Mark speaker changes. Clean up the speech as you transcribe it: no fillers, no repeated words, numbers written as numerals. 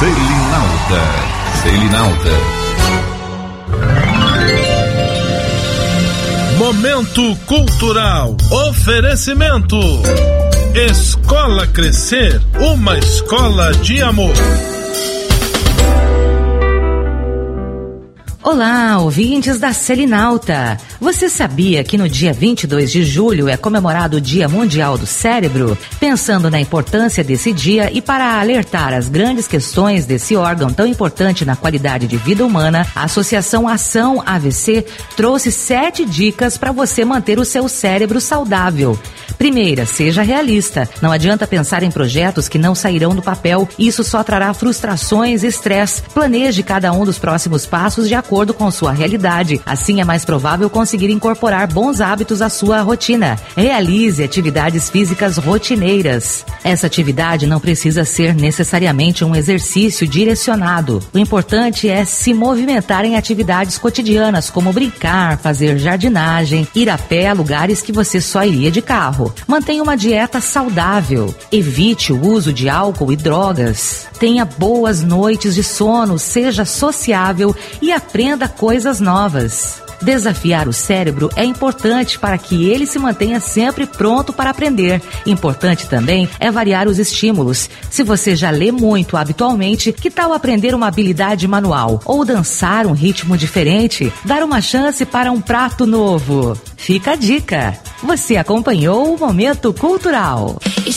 Speaker 1: Selinalta. Momento cultural. Oferecimento. Escola Crescer, uma escola de amor.
Speaker 2: Olá, ouvintes da Selinalta. Você sabia que no dia 22 de julho é comemorado o Dia Mundial do Cérebro? Pensando na importância desse dia e para alertar as grandes questões desse órgão tão importante na qualidade de vida humana, a Associação Ação AVC trouxe 7 dicas para você manter o seu cérebro saudável. Primeira, seja realista. Não adianta pensar em projetos que não sairão do papel. Isso só trará frustrações e estresse. Planeje cada um dos próximos passos de acordo com sua realidade. Assim é mais provável conseguir incorporar bons hábitos à sua rotina. Realize atividades físicas rotineiras. Essa atividade não precisa ser necessariamente um exercício direcionado. O importante é se movimentar em atividades cotidianas, como brincar, fazer jardinagem, ir a pé a lugares que você só iria de carro. Mantenha uma dieta saudável. Evite o uso de álcool e drogas. Tenha boas noites de sono, seja sociável e aprenda coisas novas. Desafiar o cérebro é importante para que ele se mantenha sempre pronto para aprender. Importante também é variar os estímulos. Se você já lê muito habitualmente, que tal aprender uma habilidade manual ou dançar um ritmo diferente? Dar uma chance para um prato novo. Fica a dica. Você acompanhou o Momento Cultural.